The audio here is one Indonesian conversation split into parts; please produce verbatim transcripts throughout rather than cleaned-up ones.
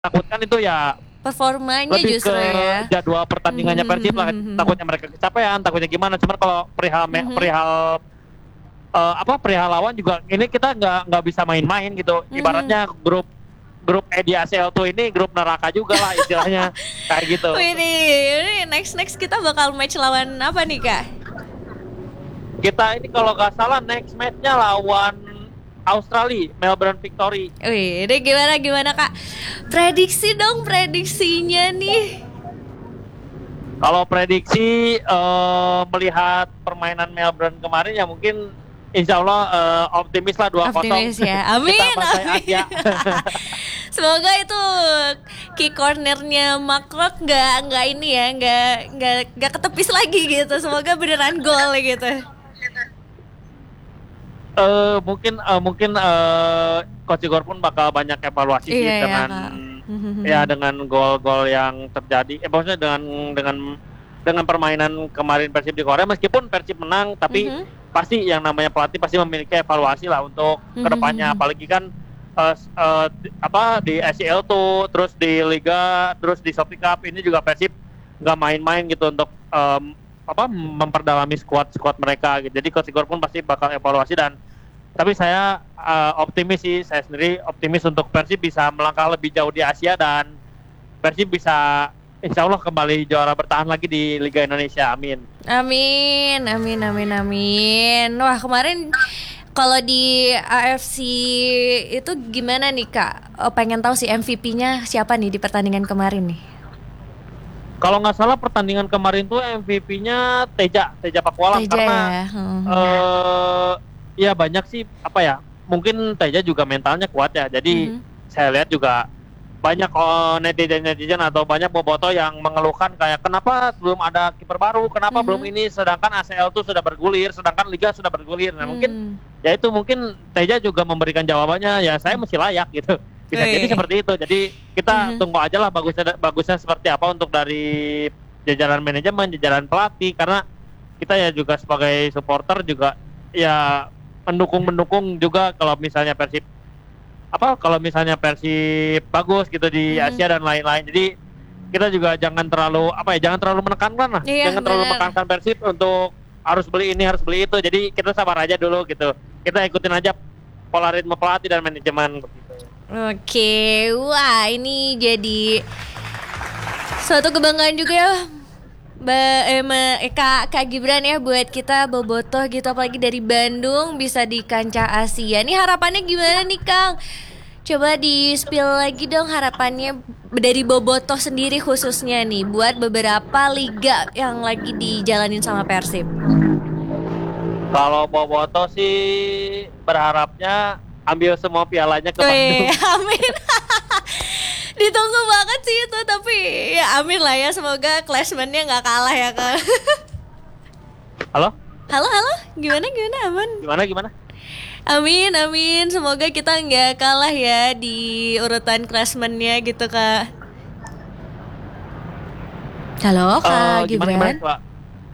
Takutkan itu ya Performanya lebih ke justru ya. jadwal pertandingannya Persib lah, takutnya mereka kecapean, takutnya gimana. Cuman kalau perihal me Mhm. perihal, eee, apa, perihal lawan juga ini kita nggak nggak bisa main-main gitu. Mhm. Ibaratnya grup grup E di A C L tuh ini grup neraka juga lah istilahnya, kayak gitu. Widih, ini next next kita bakal match lawan apa nih, Kak? Kita ini kalau nggak salah next match-nya lawan Australia, Melbourne Victory. Wih, ini gimana gimana Kak? Prediksi dong, prediksinya nih. Kalau prediksi, eee, melihat permainan Melbourne kemarin ya mungkin insya Allah, eee, optimis lah dua kosong. Optimis ya, amin, Kita bantai amin. Asia. Semoga itu kick cornernya Mark nggak nggak ini ya, nggak nggak nggak ketepis lagi gitu. Semoga beneran gol gitu. Eee, mungkin, eee, mungkin, eee, Coach Igor pun bakal banyak evaluasi sih Iya ya, dengan Kak. ya dengan gol-gol yang terjadi. Eh, maksudnya dengan dengan dengan permainan kemarin Persib di Korea, meskipun Persib menang, tapi Mhm. pasti yang namanya pelatih pasti memiliki evaluasi lah untuk kedepannya. Apalagi kan, eee, s eee, di apa, di A C L tuh, terus di Liga, terus di Shopee Cup, ini juga Persib nggak main-main gitu untuk, mmm, apa, memperdalami skuad-skuad mereka gitu. Jadi Coach Igor pun pasti bakal evaluasi dan tapi saya, eee, optimis sih, saya sendiri optimis untuk Persib bisa melangkah lebih jauh di Asia dan Persib bisa insya Allah kembali juara bertahan lagi di Liga Indonesia, amin. Amin, amin, amin, amin. Wah, kemarin kalau di A F C itu gimana nih, Kak? Oh, pengen tahu sih M V P-nya siapa nih di pertandingan kemarin nih? Kalau nggak salah pertandingan kemarin tuh M V P-nya Teja, Teja Pakualam Teja karena, ya. Mhm. eee, ya banyak sih, apa ya, mungkin Teja juga mentalnya kuat ya. Jadi Mhm. saya lihat juga banyak, eee, netizen-netizen atau banyak bobotoh yang mengeluhkan kayak, "Kenapa belum ada kiper baru? Kenapa belum Mhm. ini?" Sedangkan A C L tuh sudah bergulir, sedangkan Liga sudah bergulir. Nah mungkin, Mmm. ya itu mungkin Teja juga memberikan jawabannya, ya saya mesti layak gitu. Bisa jadi Wih. seperti itu. Jadi kita Mhm. tunggu aja lah bagusnya bagusnya seperti apa untuk dari jajaran manajemen, jajaran pelatih, karena kita ya juga sebagai supporter juga ya mendukung-mendukung juga kalau misalnya Persib apa, kalau misalnya Persib bagus gitu di Mhm. Asia dan lain-lain. Jadi kita juga jangan terlalu, apa ya, jangan terlalu menekankan lah, Iya, jangan terlalu bener. menekankan Persib untuk harus beli ini, harus beli itu. Jadi kita sabar aja dulu gitu. Kita ikutin aja pola ritme pelatih dan manajemen begitu. Oke, wah ini jadi suatu kebanggaan juga ya, Ba eh, me eh, Kak Kak Gibran ya, buat kita bobotoh gitu, apalagi dari Bandung bisa di kancah Asia. Nih harapannya gimana nih, Kang? Coba di-spill lagi dong harapannya dari bobotoh sendiri khususnya nih buat beberapa liga yang lagi dijalanin sama Persib. Kalau bobotoh sih berharapnya ambil semua pialanya ke Wih, Bandung. amin. Ditunggu banget sih itu, tapi ya amin lah ya, semoga klasemennya nggak kalah ya, Kak. Halo? Halo, halo, gimana gimana aman? Gimana gimana? Amin, amin, semoga kita nggak kalah ya di urutan klasemennya gitu, Kak. Halo, Kak Eee, gimana gimana, Gibran. Kak?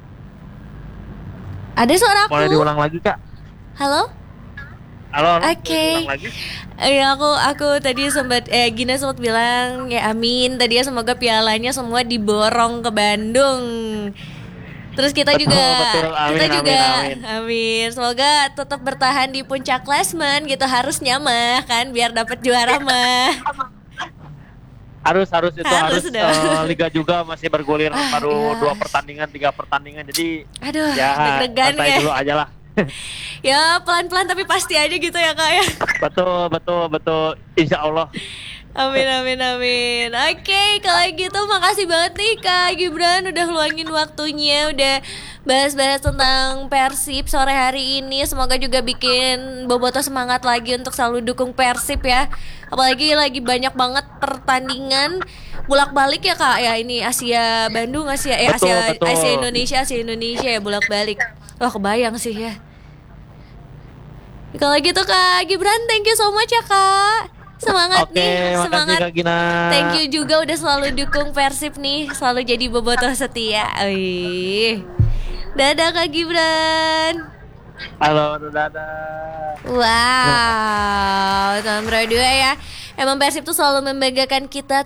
Ada suara Boleh aku? diulang lagi, Kak? Halo? Halo, halo, boleh Oke. diulang lagi? Ya aku aku tadi sempat eh Gina sempat bilang ya amin tadi ya, semoga pialanya semua diborong ke Bandung. Terus kita Betul, juga betul. kita Amin, juga amin, amin. amin. Semoga tetap bertahan di puncak klasemen gitu, harusnya mah kan biar dapat juara mah. Harus harus itu Harus harus, dong. eee, Liga juga masih bergulir Ah, baru iya. dua pertandingan, tiga pertandingan. Jadi Aduh, ya deg-degan santai ya. dulu aja lah. Ya pelan-pelan tapi pasti aja gitu ya, Kak ya. Betul, betul, betul. Insya Allah. Amin, amin, amin. Oke, kalau gitu makasih banget nih Kak Gibran udah luangin waktunya, udah bahas-bahas tentang Persib sore hari ini. Semoga juga bikin Boboto semangat lagi untuk selalu dukung Persib ya. Apalagi lagi banyak banget pertandingan bolak-balik ya, Kak ya, ini Asia Bandung, Asia eh Betul, Asia betul. Asia Indonesia, Asia Indonesia ya bolak-balik. Wah, kebayang sih ya. Kalau gitu Kak Gibran, thank you so much ya, Kak. Semangat Oke, nih, makasih semangat. Kak Gina. Thank you juga udah selalu dukung Persib nih, selalu jadi bobotoh setia. Wih. Dadah Kak Gibran. Halo, dadah. Wow, tahun berdua ya. Emang Persib tuh selalu membanggakan kita